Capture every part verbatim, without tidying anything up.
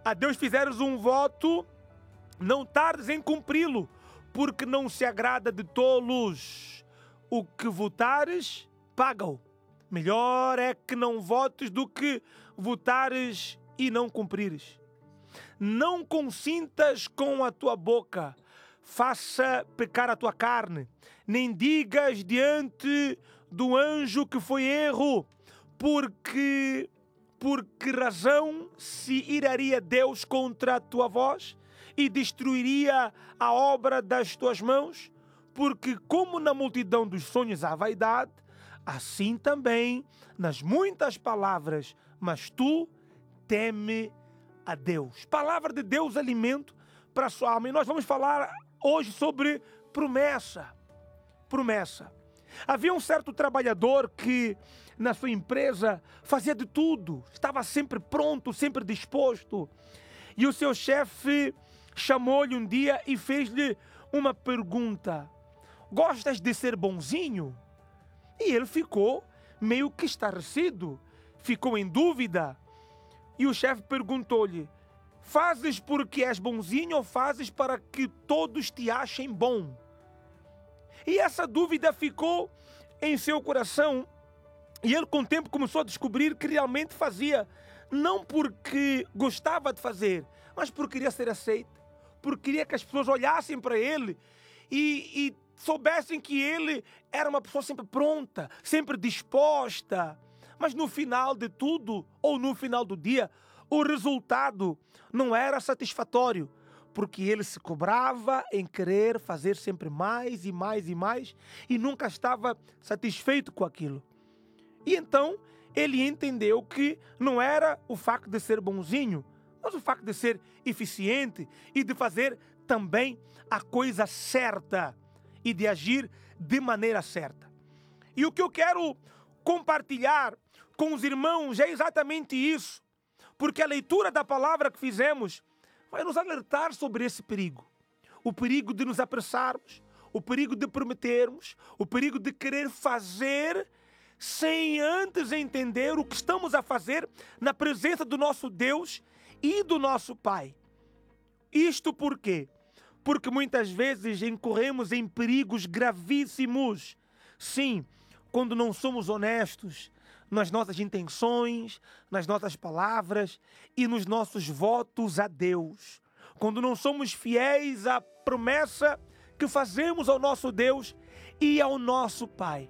a Deus fizeres um voto, não tardes em cumpri-lo, porque não se agrada de tolos. O que votares, paga-o. Melhor é que não votes do que votares e não cumprires. Não consintas com a tua boca, faça pecar a tua carne, nem digas diante do anjo que foi erro, porque por que razão se iraria Deus contra a tua voz e destruiria a obra das tuas mãos? Porque como na multidão dos sonhos há vaidade, assim também nas muitas palavras, mas tu teme a Deus. Palavra de Deus, alimento para a sua alma. E nós vamos falar hoje sobre promessa. Promessa. Havia um certo trabalhador que na sua empresa fazia de tudo, estava sempre pronto, sempre disposto. E o seu chefe chamou-lhe um dia e fez-lhe uma pergunta: gostas de ser bonzinho? E ele ficou meio que estarrecido, ficou em dúvida. E o chefe perguntou-lhe: fazes porque és bonzinho ou fazes para que todos te achem bom? E essa dúvida ficou em seu coração. E ele com o tempo começou a descobrir que realmente fazia, não porque gostava de fazer, mas porque queria ser aceito, porque queria que as pessoas olhassem para ele e, e soubessem que ele era uma pessoa sempre pronta, sempre disposta. Mas no final de tudo, ou no final do dia, o resultado não era satisfatório, porque ele se cobrava em querer fazer sempre mais e mais e mais e nunca estava satisfeito com aquilo. E então ele entendeu que não era o facto de ser bonzinho, mas o facto de ser eficiente e de fazer também a coisa certa e de agir de maneira certa. E o que eu quero compartilhar com os irmãos é exatamente isso, porque a leitura da palavra que fizemos vai nos alertar sobre esse perigo. O perigo de nos apressarmos, o perigo de prometermos, o perigo de querer fazer sem antes entender o que estamos a fazer na presença do nosso Deus e do nosso Pai. Isto por quê? Porque muitas vezes incorremos em perigos gravíssimos. Sim, quando não somos honestos nas nossas intenções, nas nossas palavras e nos nossos votos a Deus. Quando não somos fiéis à promessa que fazemos ao nosso Deus e ao nosso Pai.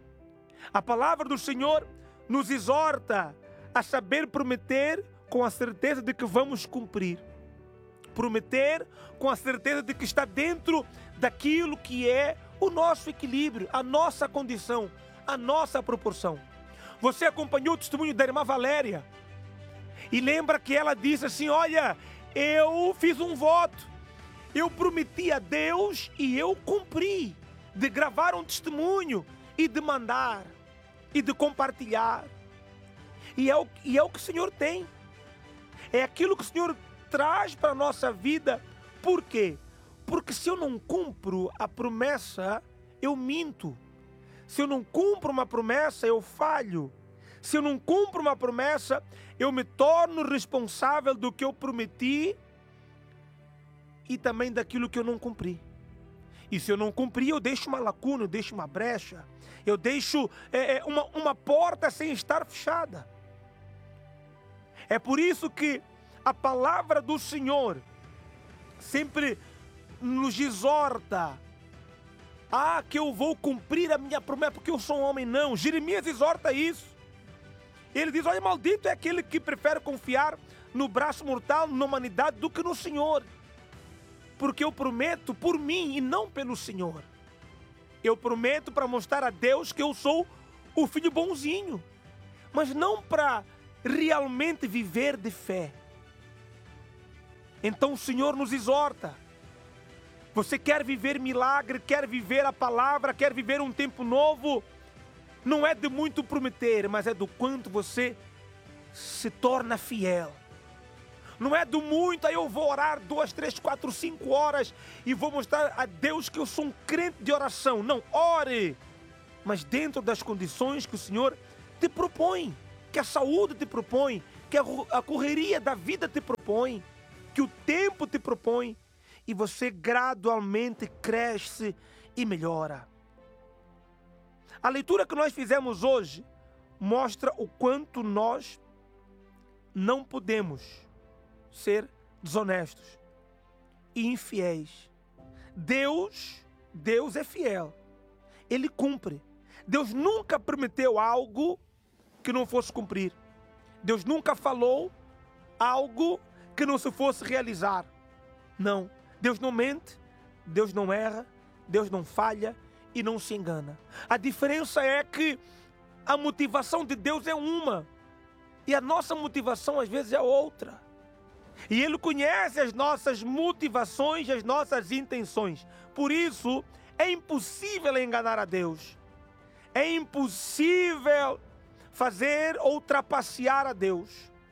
A palavra do Senhor nos exorta a saber prometer com a certeza de que vamos cumprir. Prometer com a certeza de que está dentro daquilo que é o nosso equilíbrio, a nossa condição, a nossa proporção. Você acompanhou o testemunho da irmã Valéria e lembra que ela disse assim: olha, eu fiz um voto, eu prometi a Deus e eu cumpri, de gravar um testemunho e de mandar e de compartilhar. E é o, e é o que o Senhor tem. É aquilo que o Senhor traz para a nossa vida. Por quê? Porque se eu não cumpro a promessa, eu minto. Se eu não cumpro uma promessa, eu falho. Se eu não cumpro uma promessa, eu me torno responsável do que eu prometi e também daquilo que eu não cumpri. E se eu não cumprir, eu deixo uma lacuna, eu deixo uma brecha, eu deixo é, uma, uma porta sem estar fechada. É por isso que a palavra do Senhor sempre nos exorta. Ah, que eu vou cumprir a minha promessa porque eu sou um homem. Não, Jeremias exorta isso. Ele diz: olha, maldito é aquele que prefere confiar no braço mortal, na humanidade, do que no Senhor. Porque eu prometo por mim e não pelo Senhor. Eu prometo para mostrar a Deus que eu sou o filho bonzinho, mas não para realmente viver de fé. Então o Senhor nos exorta. Você quer viver milagre, quer viver a palavra, quer viver um tempo novo? Não é de muito prometer, mas é do quanto você se torna fiel. Não é do muito, aí eu vou orar duas, três, quatro, cinco horas e vou mostrar a Deus que eu sou um crente de oração. Não, ore, mas dentro das condições que o Senhor te propõe, que a saúde te propõe, que a correria da vida te propõe, que o tempo te propõe, e você gradualmente cresce e melhora. A leitura que nós fizemos hoje mostra o quanto nós não podemos ser desonestos e infiéis. Deus, Deus é fiel. Ele cumpre. Deus nunca prometeu algo que não fosse cumprir. Deus nunca falou algo que não se fosse realizar. Não. Deus não mente, Deus não erra, Deus não falha e não se engana. A diferença é que a motivação de Deus é uma e a nossa motivação às vezes é outra. E Ele conhece as nossas motivações e as nossas intenções. Por isso, é impossível enganar a Deus. É impossível fazer ou trapacear a Deus.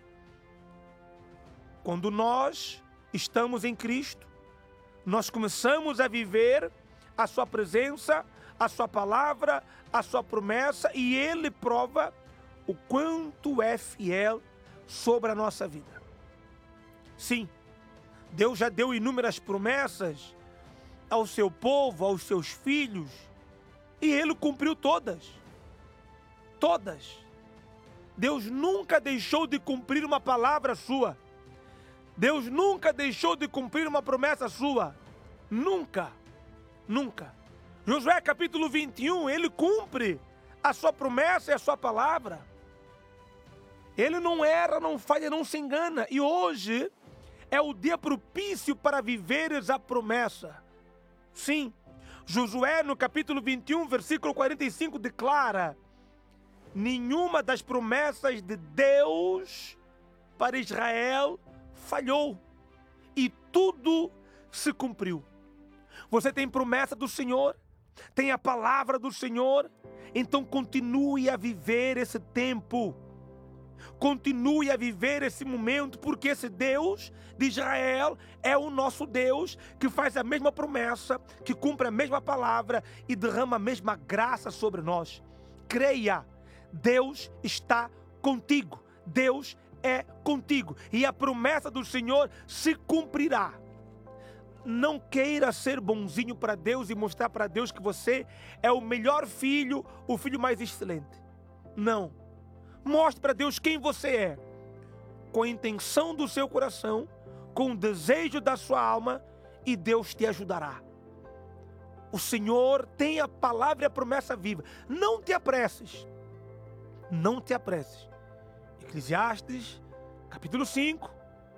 Quando nós estamos em Cristo, nós começamos a viver a sua presença, a sua palavra, a sua promessa, e Ele prova o quanto é fiel sobre a nossa vida. Sim, Deus já deu inúmeras promessas ao seu povo, aos seus filhos, e Ele cumpriu todas. Todas. Deus nunca deixou de cumprir uma palavra sua. Deus nunca deixou de cumprir uma promessa sua. Nunca. Nunca. Josué capítulo vinte e um, ele cumpre a sua promessa e a sua palavra. Ele não erra, não falha, não se engana. E hoje é o dia propício para viveres a promessa. Sim, Josué no capítulo vinte e um, versículo quarenta e cinco, declara: nenhuma das promessas de Deus para Israel falhou, e tudo se cumpriu. Você tem promessa do Senhor, tem a palavra do Senhor, então continue a viver esse tempo, continue a viver esse momento, porque esse Deus de Israel é o nosso Deus, que faz a mesma promessa, que cumpre a mesma palavra e derrama a mesma graça sobre nós. Creia, Deus está contigo, Deus é contigo, e a promessa do Senhor se cumprirá. Não queira ser bonzinho para Deus e mostrar para Deus que você é o melhor filho, o filho mais excelente. Não. Mostre para Deus quem você é, com a intenção do seu coração, com o desejo da sua alma, e Deus te ajudará. O Senhor tem a palavra e a promessa viva. Não te apresses. Não te apresses. Eclesiastes, capítulo cinco.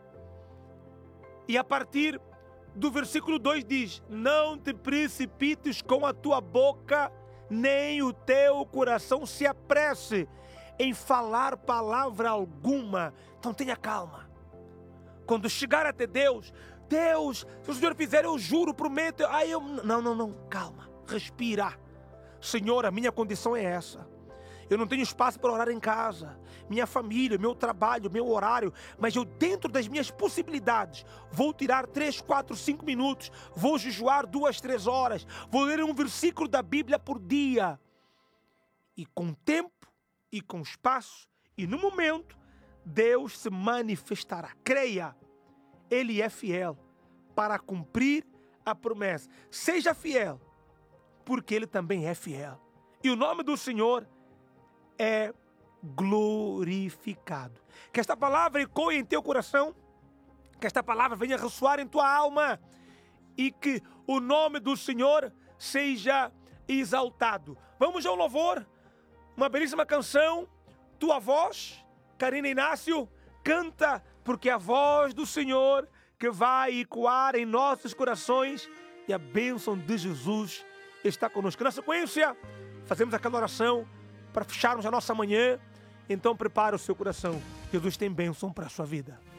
E a partir do versículo dois diz: não te precipites com a tua boca, nem o teu coração se apresse em falar palavra alguma. Então tenha calma. Quando chegar até Deus, Deus, se o Senhor fizer, eu juro, prometo. Aí eu, não, não, não, calma, respira. Senhor, a minha condição é essa. Eu não tenho espaço para orar em casa, minha família, meu trabalho, meu horário, mas eu, dentro das minhas possibilidades, vou tirar três, quatro, cinco minutos, vou jejuar duas, três horas, vou ler um versículo da Bíblia por dia. E com tempo, e com espaço, e no momento, Deus se manifestará. Creia, Ele é fiel para cumprir a promessa. Seja fiel, porque Ele também é fiel. E o nome do Senhor é glorificado. Que esta palavra ecoe em teu coração, que esta palavra venha ressoar em tua alma, e que o nome do Senhor seja exaltado. Vamos ao louvor, uma belíssima canção. Tua voz, Karina Inácio, canta, porque a voz do Senhor que vai ecoar em nossos corações, e a bênção de Jesus está conosco. Na sequência, fazemos aquela oração para fecharmos a nossa manhã. Então prepara o seu coração. Jesus tem bênção para a sua vida.